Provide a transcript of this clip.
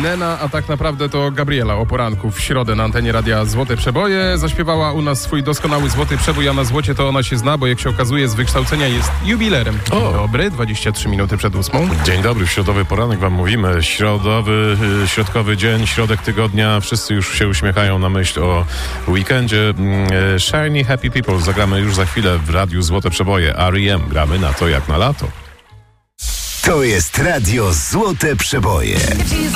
Nena, a tak naprawdę to Gabriela o poranku w środę na antenie radia Złote Przeboje. Zaśpiewała u nas swój doskonały Złoty Przebój, a na złocie to ona się zna, bo jak się okazuje z wykształcenia jest jubilerem. Dzień dobry, 23 minuty przed 8. Dzień dobry, w środowy poranek wam mówimy. Środkowy dzień, środek tygodnia. Wszyscy już się uśmiechają na myśl o weekendzie. Shiny Happy People zagramy już za chwilę w radiu Złote Przeboje. R.E.M. gramy na to jak na lato. To jest radio Złote Przeboje.